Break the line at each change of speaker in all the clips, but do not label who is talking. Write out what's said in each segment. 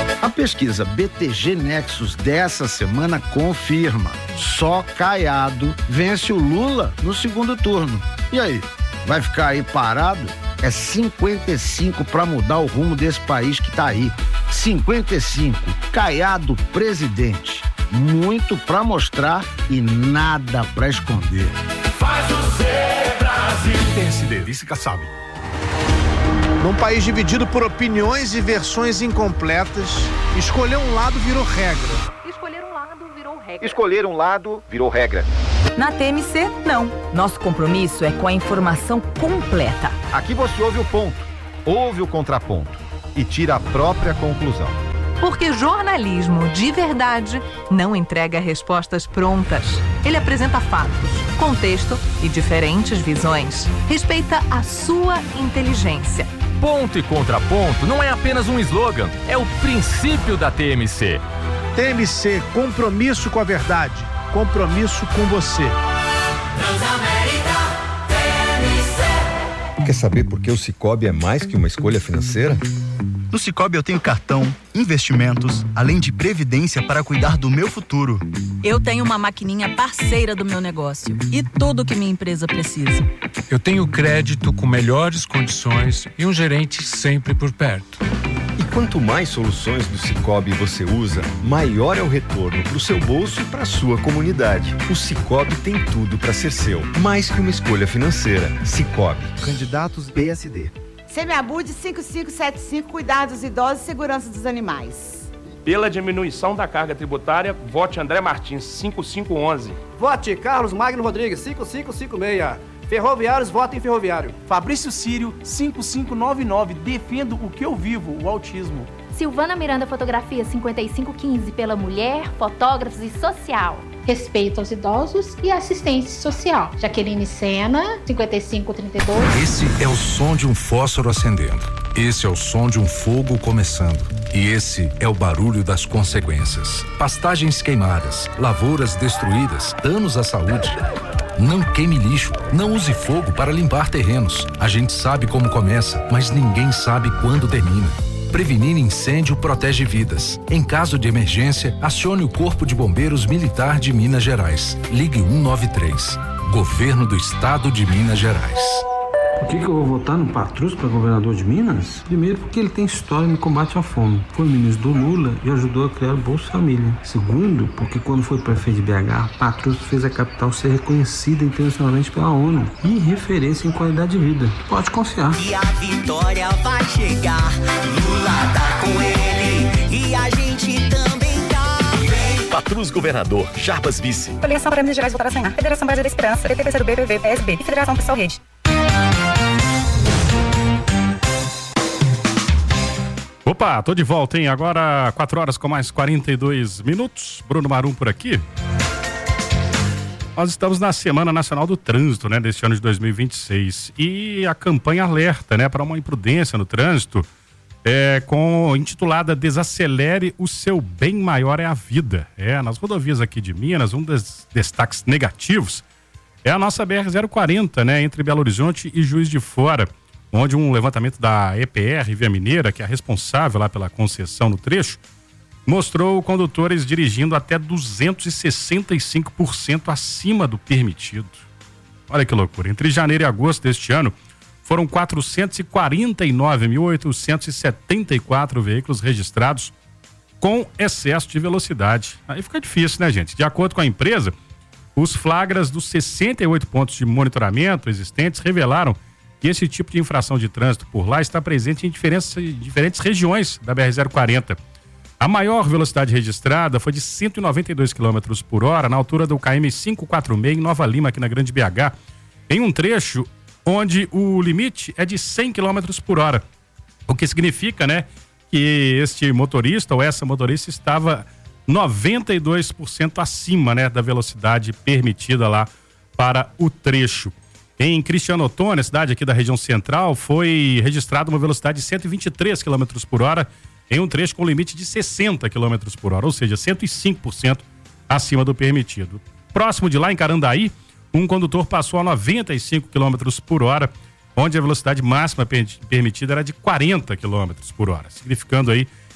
A pesquisa BTG Nexus dessa semana confirma: só Caiado vence o Lula no segundo turno. E aí, vai ficar aí parado? É 55 para mudar o rumo desse país que tá aí. 55, Caiado presidente. Muito para mostrar e nada para esconder.
Faz o ser Brasil.
PSD, disse Kassab.
Num país dividido por opiniões e versões incompletas, escolher um lado virou regra.
Escolher um lado virou regra.
Na TMC, não. Nosso compromisso é com a informação completa.
Aqui você ouve o ponto, ouve o contraponto e tira a própria conclusão.
Porque jornalismo de verdade não entrega respostas prontas. Ele apresenta fatos, contexto e diferentes visões. Respeita a sua inteligência.
Ponto e contraponto não é apenas um slogan, é o princípio da TMC.
TMC, compromisso com a verdade, compromisso com você.
Transamérica, TMC.
Quer saber por que o Sicoob é mais que uma escolha financeira?
No Sicoob eu tenho cartão, investimentos, além de previdência para cuidar do meu futuro.
Eu tenho uma maquininha parceira do meu negócio e tudo que minha empresa precisa.
Eu tenho crédito com melhores condições e um gerente sempre por perto.
E quanto mais soluções do Sicoob você usa, maior é o retorno para o seu bolso e para a sua comunidade. O Sicoob tem tudo para ser seu, mais que uma escolha financeira. Sicoob.
Candidatos PSD.
Semiabude 5575, cuidados dos idosos e segurança dos animais.
Pela diminuição da carga tributária, vote André Martins, 5511.
Vote Carlos Magno Rodrigues, 5556. Ferroviários, votem ferroviário.
Fabrício Sírio, 5599. Defendo o que eu vivo, o autismo.
Silvana Miranda Fotografia, 5515, pela mulher, fotógrafos e social.
Respeito aos idosos e assistência social. Jaqueline Sena, 5532.
Esse é o som de um fósforo acendendo. Esse é o som de um fogo começando. E esse é o barulho das consequências. Pastagens queimadas, lavouras destruídas, danos à saúde. Não queime lixo, não use fogo para limpar terrenos. A gente sabe como começa, mas ninguém sabe quando termina. Prevenir incêndio protege vidas. Em caso de emergência, acione o Corpo de Bombeiros Militar de Minas Gerais. Ligue 193. Governo do Estado de Minas Gerais.
Por que eu vou votar no Patrus para governador de Minas? Primeiro, porque ele tem história no combate à fome. Foi ministro do Lula e ajudou a criar o Bolsa Família. Segundo, porque quando foi prefeito de BH, Patrus fez a capital ser reconhecida internacionalmente pela ONU e referência em qualidade de vida. Pode confiar.
E a vitória vai chegar, Lula tá com ele e a gente também tá.
Patrus governador, Jarbas vice.
Coligação para Minas Gerais voltar a sonhar. Federação Brasil da Esperança, PT, PCdoB, PV, PSB e Federação Pessoal Rede.
Opa, tô de volta, hein? Agora 4 horas com mais 42 minutos. Bruno Marum por aqui. Nós estamos na Semana Nacional do Trânsito, né? Deste ano de 2026. E a campanha alerta, né? Para uma imprudência no trânsito, intitulada Desacelere, o seu bem maior é a vida. Nas rodovias aqui de Minas, um dos destaques negativos é a nossa BR-040, né? Entre Belo Horizonte e Juiz de Fora, onde um levantamento da EPR Via Mineira, que é responsável lá pela concessão no trecho, mostrou condutores dirigindo até 265% acima do permitido. Olha que loucura. Entre janeiro e agosto deste ano, foram 449.874 veículos registrados com excesso de velocidade. Aí fica difícil, né, gente? De acordo com a empresa, os flagras dos 68 pontos de monitoramento existentes revelaram que esse tipo de infração de trânsito por lá está presente em diferentes regiões da BR-040. A maior velocidade registrada foi de 192 km por hora na altura do KM 546 em Nova Lima, aqui na Grande BH, em um trecho onde o limite é de 100 km por hora. O que significa, né, que este motorista ou essa motorista estava 92% acima, né, da velocidade permitida lá para o trecho. Em Cristiano Ottoni, cidade aqui da região central, foi registrada uma velocidade de 123 km por hora em um trecho com limite de 60 km por hora, ou seja, 105% acima do permitido. Próximo de lá, em Carandaí, um condutor passou a 95 km por hora, onde a velocidade máxima permitida era de 40 km por hora, significando aí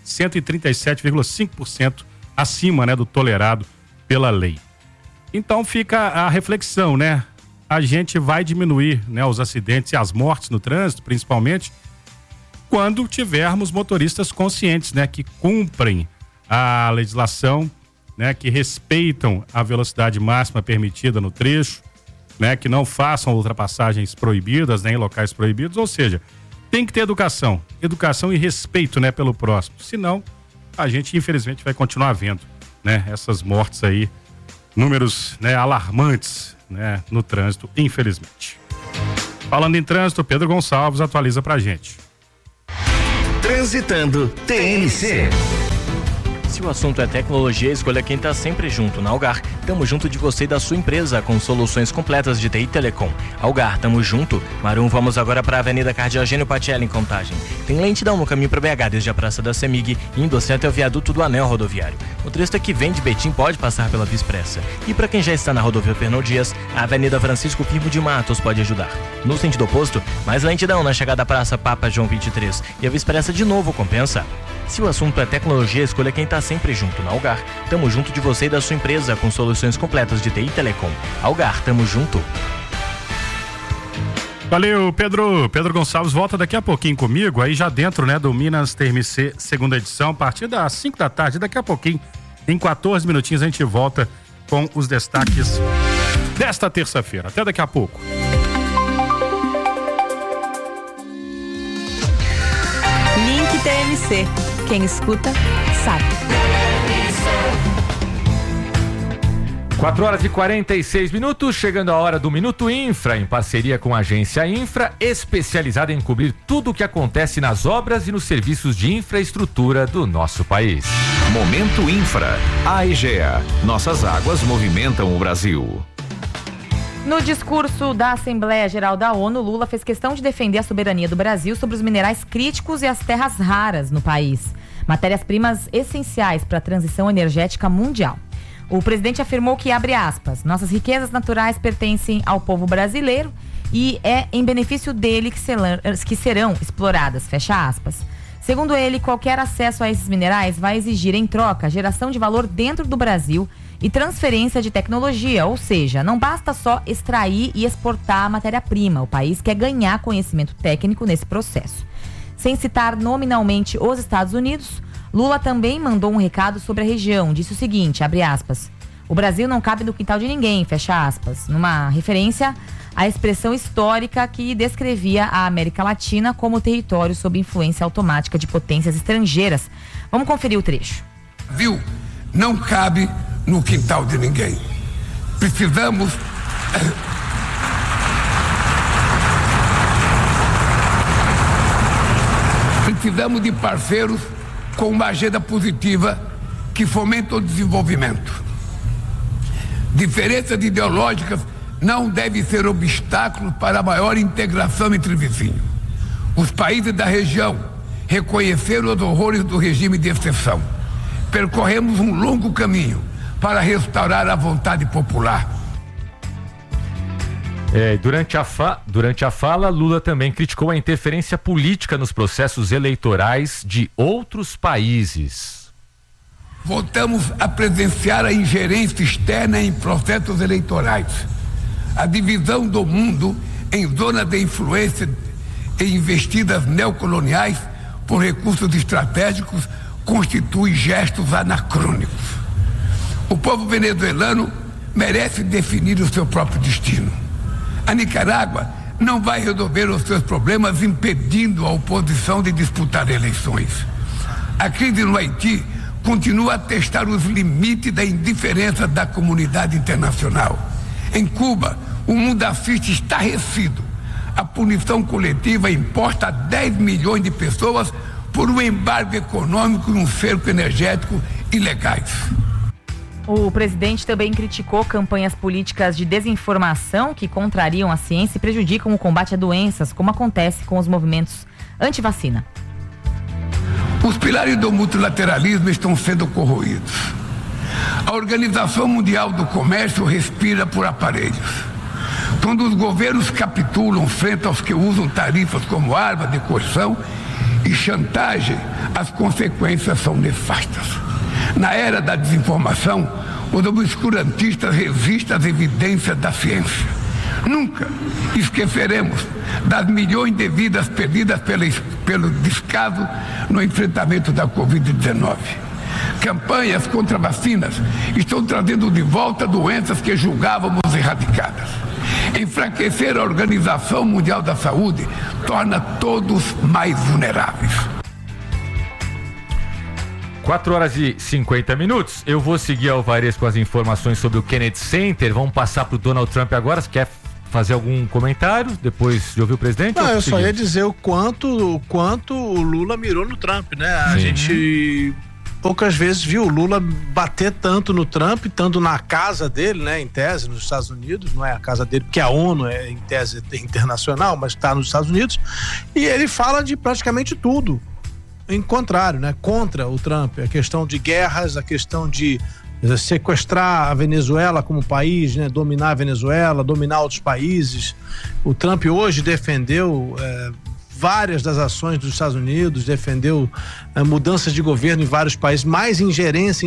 137,5% acima, né, do tolerado pela lei. Então fica a reflexão, né? A gente vai diminuir, né, os acidentes e as mortes no trânsito, principalmente, quando tivermos motoristas conscientes, né, que cumprem a legislação, né, que respeitam a velocidade máxima permitida no trecho, né, que não façam ultrapassagens proibidas, né, em locais proibidos, ou seja, tem que ter educação e respeito, né, pelo próximo. Senão, a gente infelizmente vai continuar vendo, né, essas mortes aí, números, né, alarmantes, né, no trânsito, infelizmente. Falando em trânsito, Pedro Gonçalves atualiza pra gente.
Transitando TNC.
Se o assunto é tecnologia, escolha quem está sempre junto. Na Algar, tamo junto de você e da sua empresa, com soluções completas de TI e Telecom. Algar, tamo junto. Marum, vamos agora para a Avenida Cardiogênio Patielli, em Contagem. Tem lentidão no caminho para BH, desde a Praça da Semig, indo assim até o viaduto do Anel Rodoviário. O trecho que vem de Betim pode passar pela Via Expressa. E para quem já está na rodovia Fernão Dias, a Avenida Francisco Firmo de Matos pode ajudar. No sentido oposto, mais lentidão na chegada à Praça Papa João 23. E a Via Expressa de novo compensa. Se o assunto é tecnologia, escolha quem está sempre junto. Na Algar, tamo junto de você e da sua empresa, com soluções completas de TI e Telecom. Algar, tamo junto.
Valeu, Pedro. Pedro Gonçalves volta daqui a pouquinho comigo, aí já dentro, né, do Minas TMC, segunda edição, a partir das 5 da tarde. Daqui a pouquinho, em 14 minutinhos, a gente volta com os destaques desta terça-feira. Até daqui a pouco.
Link TMC. Quem escuta, sabe.
4h46, chegando a hora do Minuto Infra, em parceria com a Agência Infra, especializada em cobrir tudo o que acontece nas obras e nos serviços de infraestrutura do nosso país.
Momento Infra. A EGEA. Nossas águas movimentam o Brasil.
No discurso da Assembleia Geral da ONU, Lula fez questão de defender a soberania do Brasil sobre os minerais críticos e as terras raras no país, matérias-primas essenciais para a transição energética mundial. O presidente afirmou que, abre aspas, nossas riquezas naturais pertencem ao povo brasileiro e é em benefício dele que serão exploradas, fecha aspas. Segundo ele, qualquer acesso a esses minerais vai exigir, em troca, geração de valor dentro do Brasil e transferência de tecnologia, ou seja, não basta só extrair e exportar a matéria-prima, o país quer ganhar conhecimento técnico nesse processo. Sem citar nominalmente os Estados Unidos, Lula também mandou um recado sobre a região, disse o seguinte, abre aspas, o Brasil não cabe no quintal de ninguém, fecha aspas, numa referência à expressão histórica que descrevia a América Latina como território sob influência automática de potências estrangeiras. Vamos conferir o trecho.
Brasil não cabe no quintal de ninguém. Precisamos de parceiros com uma agenda positiva que fomenta o desenvolvimento. Diferenças ideológicas não devem ser obstáculos para a maior integração entre vizinhos. Os países da região reconheceram os horrores do regime de exceção. Percorremos um longo caminho para restaurar a vontade popular.
Durante a fala, Lula também criticou a interferência política nos processos eleitorais de outros países.
Voltamos a presenciar a ingerência externa em processos eleitorais. A divisão do mundo em zonas de influência e investidas neocoloniais por recursos estratégicos constitui gestos anacrônicos. O povo venezuelano merece definir o seu próprio destino. A Nicarágua não vai resolver os seus problemas impedindo a oposição de disputar eleições. A crise no Haiti continua a testar os limites da indiferença da comunidade internacional. Em Cuba, o mundo assiste estarrecido a punição coletiva imposta a 10 milhões de pessoas por um embargo econômico e um cerco energético ilegais.
O presidente também criticou campanhas políticas de desinformação que contrariam a ciência e prejudicam o combate a doenças, como acontece com os movimentos anti-vacina.
Os pilares do multilateralismo estão sendo corroídos. A Organização Mundial do Comércio respira por aparelhos. Quando os governos capitulam frente aos que usam tarifas como arma de coerção e chantagem as consequências são nefastas. Na era da desinformação, os obscurantistas resistem às evidências da ciência. Nunca esqueceremos das milhões de vidas perdidas pelo descaso no enfrentamento da Covid-19. Campanhas contra vacinas estão trazendo de volta doenças que julgávamos erradicadas. Enfraquecer a Organização Mundial da Saúde torna todos mais vulneráveis.
4h50. Eu vou seguir Alvarez com as informações sobre o Kennedy Center. Vamos passar para o Donald Trump agora. Você quer fazer algum comentário depois de ouvir o presidente?
Não, eu só ia dizer o quanto o Lula mirou no Trump, né? A gente poucas vezes viu o Lula bater tanto no Trump, tanto na casa dele, né? Em tese, nos Estados Unidos, não é a casa dele, porque a ONU é em tese internacional, mas está nos Estados Unidos, e ele fala de praticamente tudo, em contrário, né? Contra o Trump, a questão de guerras, a questão de sequestrar a Venezuela como país, né? Dominar a Venezuela, dominar outros países. O Trump hoje defendeu várias das ações dos Estados Unidos, defendeu mudanças de governo em vários países, mais ingerência,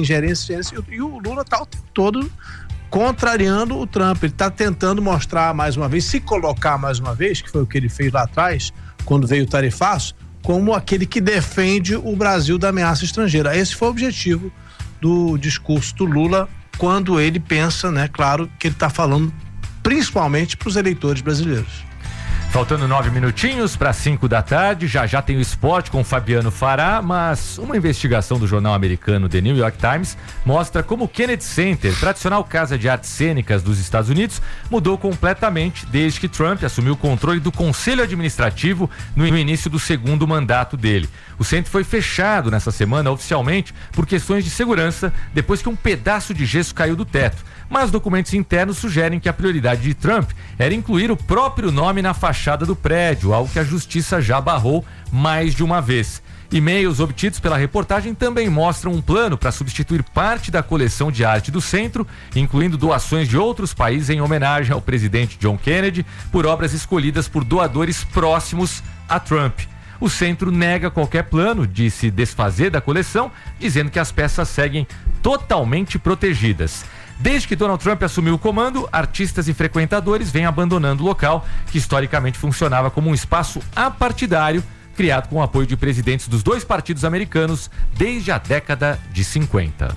e o Lula está o tempo todo contrariando o Trump. Ele está tentando mostrar mais uma vez, se colocar mais uma vez, que foi o que ele fez lá atrás, quando veio o tarifaço, como aquele que defende o Brasil da ameaça estrangeira. Esse foi o objetivo do discurso do Lula, quando ele pensa, né, claro, que ele está falando principalmente para os eleitores brasileiros.
Faltando 9 minutinhos para 5 da tarde, já tem o esporte com o Fabiano Fará, mas uma investigação do jornal americano The New York Times mostra como o Kennedy Center, tradicional casa de artes cênicas dos Estados Unidos, mudou completamente desde que Trump assumiu o controle do conselho administrativo no início do segundo mandato dele. O centro foi fechado nessa semana oficialmente por questões de segurança, depois que um pedaço de gesso caiu do teto. Mas documentos internos sugerem que a prioridade de Trump era incluir o próprio nome na fachada do prédio, algo que a justiça já barrou mais de uma vez. E-mails obtidos pela reportagem também mostram um plano para substituir parte da coleção de arte do centro, incluindo doações de outros países em homenagem ao presidente John Kennedy, por obras escolhidas por doadores próximos a Trump. O centro nega qualquer plano de se desfazer da coleção, dizendo que as peças seguem totalmente protegidas. Desde que Donald Trump assumiu o comando, artistas e frequentadores vêm abandonando o local, que historicamente funcionava como um espaço apartidário, criado com o apoio de presidentes dos dois partidos americanos desde a década de 50.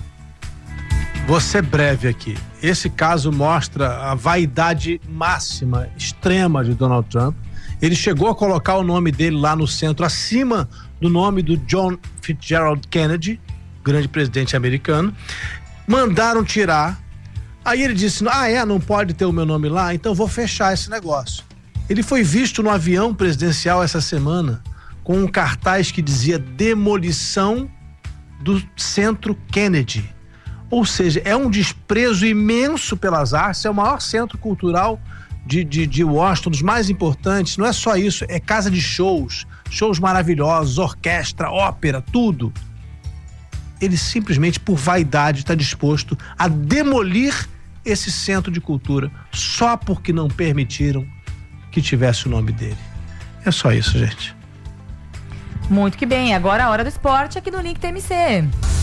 Vou ser breve aqui. Esse caso mostra a vaidade máxima, extrema de Donald Trump. Ele chegou a colocar o nome dele lá no centro, acima do nome do John Fitzgerald Kennedy, grande presidente americano. Mandaram tirar. Aí ele disse, não pode ter o meu nome lá, então vou fechar esse negócio. Ele foi visto no avião presidencial essa semana com um cartaz que dizia demolição do Centro Kennedy. Ou seja, é um desprezo imenso pelas artes, é o maior centro cultural de Washington, dos mais importantes. Não é só isso, é casa de shows maravilhosos, orquestra, ópera, tudo. Ele simplesmente, por vaidade, está disposto a demolir esse centro de cultura só porque não permitiram que tivesse o nome dele. É só isso, gente.
Muito que bem, agora a hora do esporte aqui no Link TMC.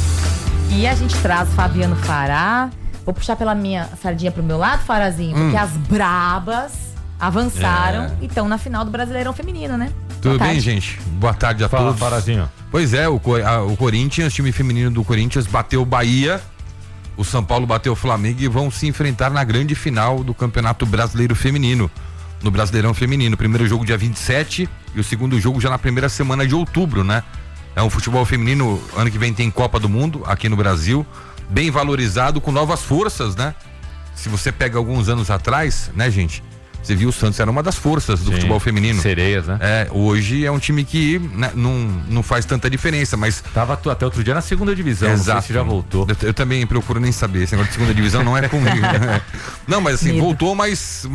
E a gente traz Fabiano Fará. Vou puxar pela minha sardinha pro meu lado, Farazinho, porque as brabas avançaram e estão na final do Brasileirão Feminino, né?
Tudo bem, gente? Boa tarde a todos.
Farazinho.
Pois é, o Corinthians, o time feminino do Corinthians bateu o Bahia, o São Paulo bateu o Flamengo e vão se enfrentar na grande final do Campeonato Brasileiro Feminino, no Brasileirão Feminino. Primeiro jogo dia 27 e o segundo jogo já na primeira semana de outubro, né? É um futebol feminino, ano que vem tem Copa do Mundo aqui no Brasil, bem valorizado, com novas forças, né? Se você pega alguns anos atrás, né, gente? Você viu, o Santos era uma das forças do futebol feminino.
Sereias, né?
Hoje é um time que, né, não faz tanta diferença, mas...
Tava até outro dia na segunda divisão,
exato.
Não sei se já voltou.
Eu também procuro nem saber, esse negócio de segunda divisão não é comigo. Né? Não, mas assim, voltou, mas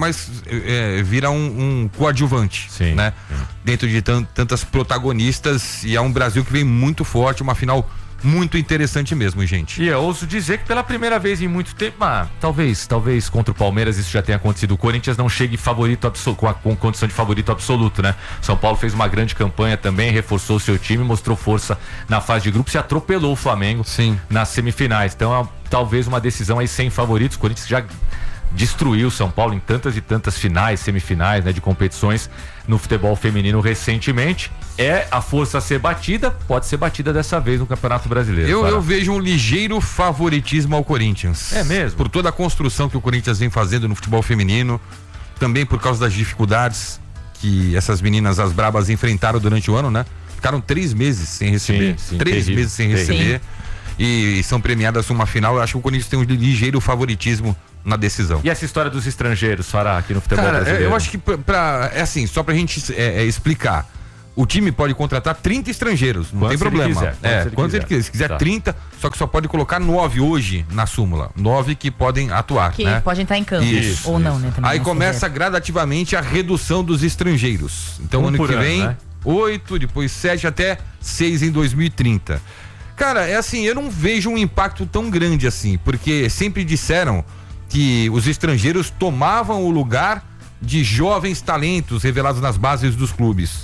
vira um coadjuvante,
sim,
né? Sim. Dentro de tantas protagonistas, e é um Brasil que vem muito forte, uma final muito interessante mesmo, gente.
E eu ouso dizer que pela primeira vez em muito tempo, talvez contra o Palmeiras isso já tenha acontecido. O Corinthians não chegue favorito absoluto, com condição de favorito absoluto, né? São Paulo fez uma grande campanha também, reforçou o seu time, mostrou força na fase de grupos e atropelou o Flamengo nas semifinais. Então, talvez uma decisão aí sem favoritos. O Corinthians já destruiu o São Paulo em tantas e tantas finais, semifinais, né, de competições no futebol feminino recentemente. É a força a ser batida, pode ser batida dessa vez no Campeonato Brasileiro.
Eu vejo um ligeiro favoritismo ao Corinthians.
É mesmo?
Por toda a construção que o Corinthians vem fazendo no futebol feminino, também por causa das dificuldades que essas meninas, as brabas, enfrentaram durante o ano, né? Ficaram 3 meses sem receber.
Sim,
3 meses sem receber. E são premiadas numa final. Eu acho que o Corinthians tem um ligeiro favoritismo na decisão.
E essa história dos estrangeiros, Fará, aqui no futebol brasileiro?
Eu acho que é assim, só pra gente explicar. O time pode contratar 30 estrangeiros, não tem problema. Quantos ele quiser. Se quiser 30, só que só pode colocar 9 hoje na súmula. 9 que podem atuar.
Que
né?
pode entrar em campo. Ou não, né? Também
aí começa gradativamente a redução dos estrangeiros. Então, ano que vem, né? 8, depois 7, até 6 em 2030. Cara, é assim, eu não vejo um impacto tão grande assim, porque sempre disseram que os estrangeiros tomavam o lugar de jovens talentos revelados nas bases dos clubes.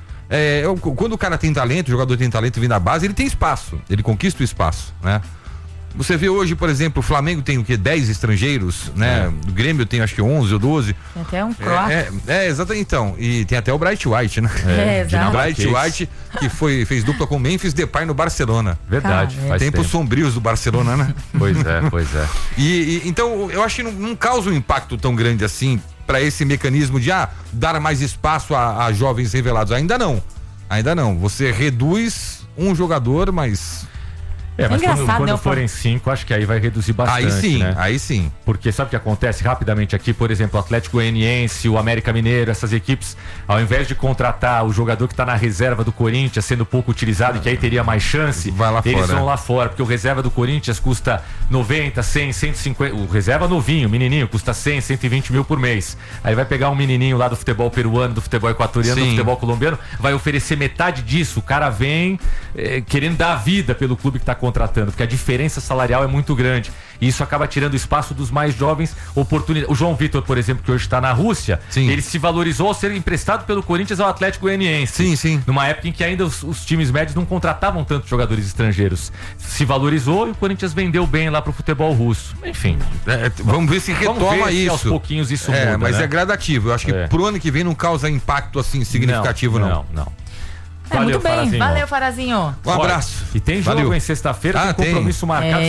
Quando o cara tem talento, o jogador tem talento e vem da base, ele tem espaço, ele conquista o espaço, né? Você vê hoje, por exemplo, o Flamengo tem o quê? 10 estrangeiros, né? O Grêmio tem acho que 11 ou 12.
Tem até um croata.
Exatamente, então. E tem até o Bright White, né?
Exato.
Bright White, que fez dupla com Memphis Depay no Barcelona.
Verdade.
Tempos sombrios do Barcelona, né?
Pois é.
Então, eu acho que não causa um impacto tão grande assim para esse mecanismo de dar mais espaço a jovens revelados. Ainda não. Você reduz um jogador, mas
mas quando forem 5, acho que aí vai reduzir bastante.
Aí sim.
Porque sabe o que acontece rapidamente aqui? Por exemplo, o Atlético Goianiense, o América Mineiro, essas equipes, ao invés de contratar o jogador que está na reserva do Corinthians, sendo pouco utilizado, que aí teria mais chance, eles vão lá fora, porque o reserva do Corinthians custa 90, 100, 150, o reserva novinho, menininho, custa 100, 120 mil por mês. Aí vai pegar um menininho lá do futebol peruano, do futebol equatoriano, do futebol colombiano, vai oferecer metade disso. O cara vem querendo dar a vida pelo clube que está contratando, porque a diferença salarial é muito grande. E isso acaba tirando espaço dos mais jovens, oportunidade. O João Vitor, por exemplo, que hoje está na Rússia, ele se valorizou ao ser emprestado pelo Corinthians ao Atlético Goianiense.
Sim.
Numa época em que ainda os times médios não contratavam tantos jogadores estrangeiros. Se valorizou e o Corinthians vendeu bem lá pro futebol russo. Enfim.
Vamos ver se retoma isso.
Aos pouquinhos isso muda,
mas
né?
é gradativo. Eu acho que pro ano que vem não causa impacto assim significativo, não.
Muito bem, Farazinho. Valeu, Farazinho.
Um abraço.
E tem jogo em sexta-feira, tem compromisso marcado,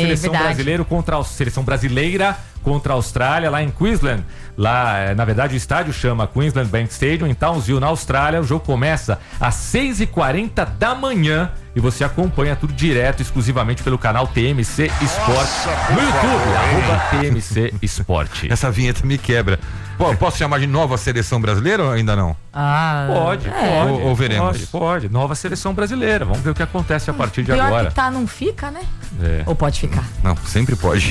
seleção brasileira contra a Austrália, lá em Queensland. Lá, na verdade, o estádio chama Queensland Bank Stadium, em Townsville, na Austrália. O jogo começa às 6h40 da manhã e você acompanha tudo direto, exclusivamente pelo canal TMC Esporte no YouTube, @TMC Esporte.
Essa vinheta me quebra. Posso chamar de nova seleção brasileira ou ainda não?
Pode.
Ou veremos?
Pode. Nova seleção brasileira. Vamos ver o que acontece a partir de agora.
Pior que não fica, né? Ou pode ficar?
Não, sempre pode.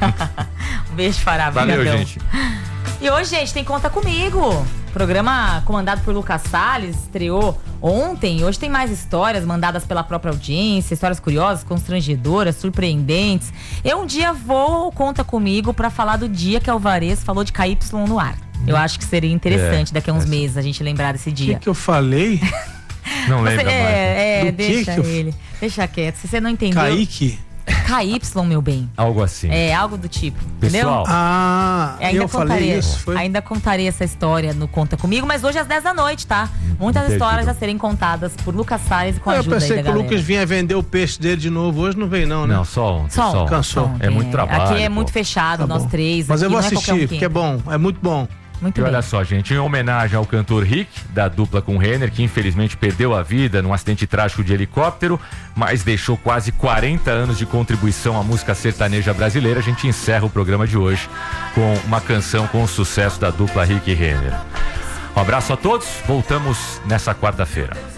Um beijo, Fará.
Valeu, gente.
E hoje, gente, tem Conta Comigo. Programa comandado por Lucas Salles, estreou ontem. Hoje tem mais histórias mandadas pela própria audiência, histórias curiosas, constrangedoras, surpreendentes. Eu um dia vou Conta Comigo pra falar do dia que a Alvarez falou de KY no ar. Eu acho que seria interessante daqui a uns meses a gente lembrar desse dia.
O que eu falei?
Não lembro mais.
Deixa ele. Deixa quieto. Se você não entendeu.
Kaique?
KY, meu bem.
Algo assim.
Algo do tipo.
Pessoal.
Entendeu?
Eu falei isso.
Ainda contarei essa história no Conta Comigo, mas hoje às 10 da noite, tá? Muitas histórias a serem contadas por Lucas Salles com a ajuda da galera.
Eu pensei que o Lucas vinha vender o peixe dele de novo. Hoje não veio não, né?
Não, só ontem.
Cansou.
É muito trabalho.
Aqui é muito fechado, nós três.
Mas eu vou
não
assistir, porque é bom. É muito bom.
Muito
e
bem.
olha só, gente, em homenagem ao cantor Rick, da dupla com Renner, que infelizmente perdeu a vida num acidente trágico de helicóptero, mas deixou quase 40 anos de contribuição à música sertaneja brasileira, a gente encerra o programa de hoje com uma canção com o sucesso da dupla Rick e Renner. Um abraço a todos, voltamos nessa quarta-feira.